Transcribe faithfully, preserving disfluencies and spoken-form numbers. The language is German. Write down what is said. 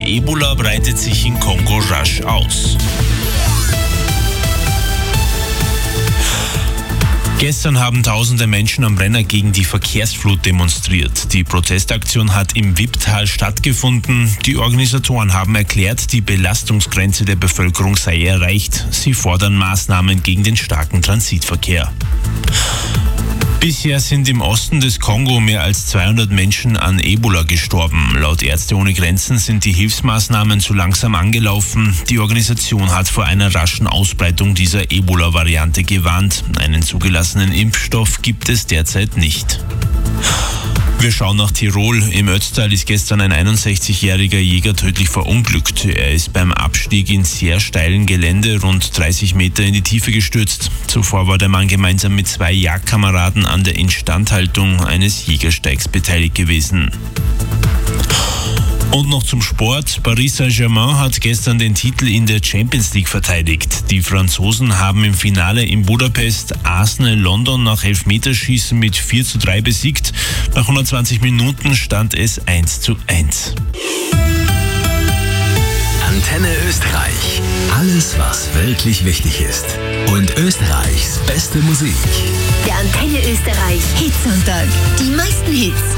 Ebola breitet sich in Kongo rasch aus. Gestern haben tausende Menschen am Brenner gegen die Verkehrsflut demonstriert. Die Protestaktion hat im Wipptal stattgefunden. Die Organisatoren haben erklärt, die Belastungsgrenze der Bevölkerung sei erreicht. Sie fordern Maßnahmen gegen den starken Transitverkehr. Bisher sind im Osten des Kongo mehr als zweihundert Menschen an Ebola gestorben. Laut Ärzte ohne Grenzen sind die Hilfsmaßnahmen zu langsam angelaufen. Die Organisation hat vor einer raschen Ausbreitung dieser Ebola-Variante gewarnt. Einen zugelassenen Impfstoff gibt es derzeit nicht. Wir schauen nach Tirol. Im Ötztal ist gestern ein einundsechzigjähriger Jäger tödlich verunglückt. Er ist beim Abstieg in sehr steilen Gelände rund dreißig Meter in die Tiefe gestürzt. Zuvor war der Mann gemeinsam mit zwei Jagdkameraden an der Instandhaltung eines Jägersteigs beteiligt gewesen. Und noch zum Sport. Paris Saint-Germain hat gestern den Titel in der Champions League verteidigt. Die Franzosen haben im Finale in Budapest Arsenal London nach Elfmeterschießen mit vier zu drei besiegt. Nach hundertzwanzig Minuten stand es eins zu eins. Antenne Österreich. Alles, was wirklich wichtig ist. Und Österreichs beste Musik. Der Antenne Österreich Hitsonntag. Die meisten Hits.